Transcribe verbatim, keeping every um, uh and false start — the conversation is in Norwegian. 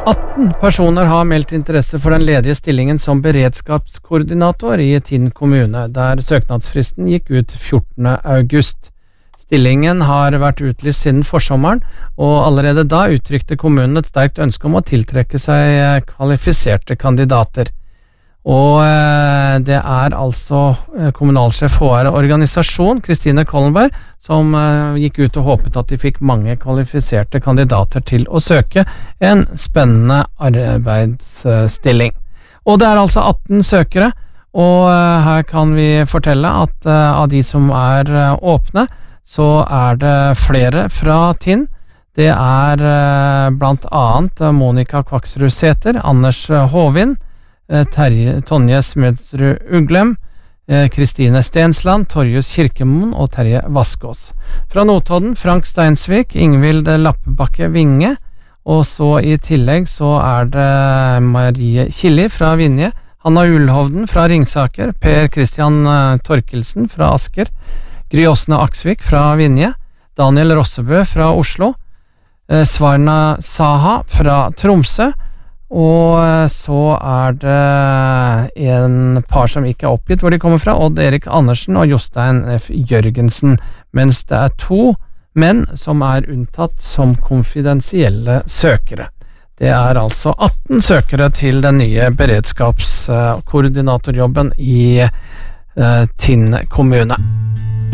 atten personer har meldt interesse for den ledige stillingen som beredskapskoordinator i Tinn kommune, der søknadsfristen gikk ut fjortende august. Stillingen har vært utlyst siden forsommeren, og allerede da uttrykte kommunen et sterkt ønske om å tiltrekke seg kvalifiserte kandidater. Og eh, det er altså kommunalsjef H R Organisasjon, Kristine Kollenberg, som eh, gikk ut og håpet at de fikk mange kvalifiserte kandidater til å søke en spennende arbeidsstilling. Og det er altså atten søkere, og eh, her kan vi fortelle at eh, av de som er eh, åpne, så er det flere fra Tinn. Det er eh, blant annet Monica Kvaksrud-Sæther, Anders Håvind, Terje, Tonje Smedsrud Uglem, Kristine Stensland, Torjus Kirkemoen og Terje Vaskås. Fra Notodden, Frank Steinsvik, Ingvild Lappebakke Vinge, og så i tillegg så er det Marie Killi fra Vinje, Hanna Ullhovden fra Ringsaker, Per Christian Torkelsen fra Asker, Gry Åsne Aksvik fra Vinje, Daniel Rossebø fra Oslo, Svarna Saha fra Tromsø, og så er det en par som ikke er oppgitt hvor de kommer fra, Odd Erik Andersen og Jostein F. Jørgensen, mens det er to menn som er unntatt som konfidensielle søkere. Det er altså atten søkere til den nye beredskapskoordinatorjobben i uh, Tinn kommune.